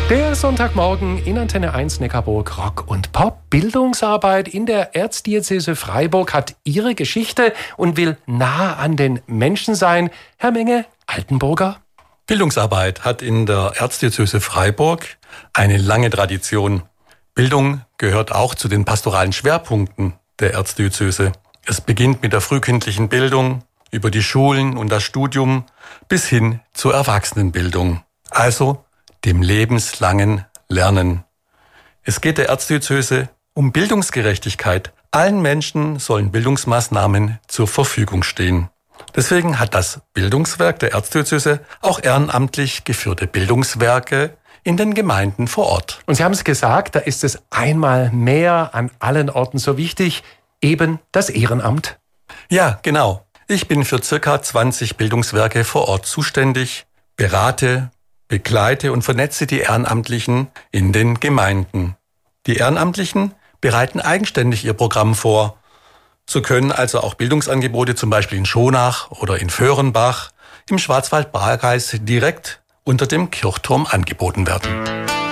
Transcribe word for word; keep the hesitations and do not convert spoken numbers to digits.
Der Sonntagmorgen in Antenne eins Neckarburg, Rock und Pop. Bildungsarbeit in der Erzdiözese Freiburg hat ihre Geschichte und will nah an den Menschen sein. Herr Menge-Altenburger? Bildungsarbeit hat in der Erzdiözese Freiburg eine lange Tradition. Bildung gehört auch zu den pastoralen Schwerpunkten der Erzdiözese. Es beginnt mit der frühkindlichen Bildung, über die Schulen und das Studium bis hin zur Erwachsenenbildung. Also dem lebenslangen Lernen. Es geht der Erzdiözese um Bildungsgerechtigkeit. Allen Menschen sollen Bildungsmaßnahmen zur Verfügung stehen. Deswegen hat das Bildungswerk der Erzdiözese auch ehrenamtlich geführte Bildungswerke in den Gemeinden vor Ort. Und Sie haben es gesagt, da ist es einmal mehr an allen Orten so wichtig, eben das Ehrenamt. Ja, genau. Ich bin für circa zwanzig Bildungswerke vor Ort zuständig, berate, begleite und vernetze die Ehrenamtlichen in den Gemeinden. Die Ehrenamtlichen bereiten eigenständig ihr Programm vor. So können also auch Bildungsangebote zum Beispiel in Schonach oder in Vöhrenbach im Schwarzwald-Baar-Kreis direkt unter dem Kirchturm angeboten werden.